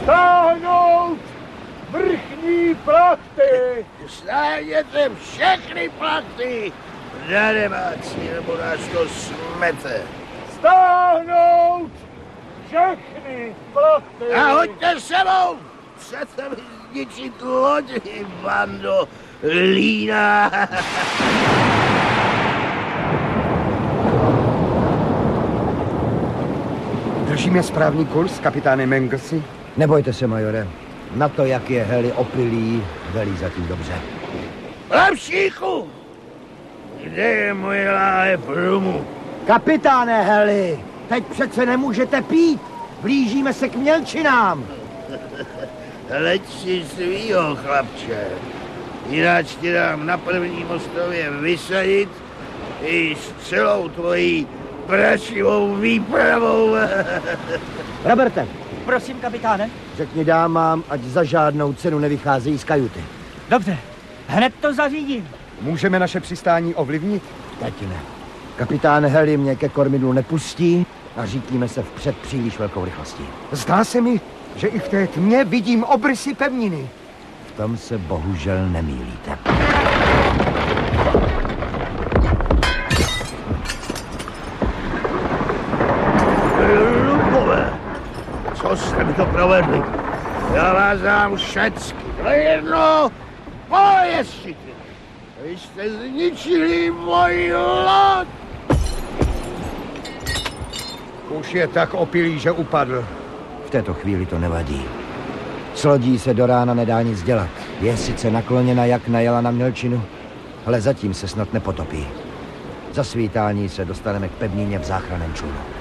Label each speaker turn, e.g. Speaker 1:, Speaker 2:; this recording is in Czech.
Speaker 1: Stáhnout vrchní plachty!
Speaker 2: Stáhněte všechny plachty! Darebáci, nebo nás to smete.
Speaker 1: Stáhnout všechny plachty!
Speaker 2: A hoďte sebou! Chcete mi zničit lodi, bando lína!
Speaker 3: Držíme správný kurz, kapitáne Manglesy?
Speaker 4: Nebojte se, majore. Na to, jak je Heli opilý, velí zatím dobře.
Speaker 2: Lepšíku! Kde je moje láhev rumu?
Speaker 4: Kapitáne Heli, teď přece nemůžete pít. Blížíme se k mělčinám.
Speaker 2: Hleď si svýho, chlapče. Jinak ti dám na první mostově vysadit i s celou tvojí prašivou výpravou.
Speaker 4: Roberte,
Speaker 5: Prosím, kapitáne.
Speaker 4: řekni dámám, ať za žádnou cenu nevycházejí z kajuty.
Speaker 5: Dobře, hned to zařídím.
Speaker 3: Můžeme naše přistání ovlivnit?
Speaker 4: Teď ne. Kapitán Heli mě ke kormidlu nepustí a řítíme se vpřed příliš velkou rychlostí.
Speaker 3: Zdá se mi, že i v té tmě vidím obrysy pevniny.
Speaker 4: V tom se bohužel nemýlíte.
Speaker 2: Lubové, co jste mi to provedli? Já vás dám všecky. To je jedno, pojezdčíte. Vy jste zničili moji loď.
Speaker 3: Už je tak opilý, že upadl.
Speaker 4: V této chvíli to nevadí. S lodí se do rána nedá nic dělat. Je sice nakloněna, jak najela na mělčinu, ale zatím se snad nepotopí. Za svítání se dostaneme k pevnině v záchranném člunu.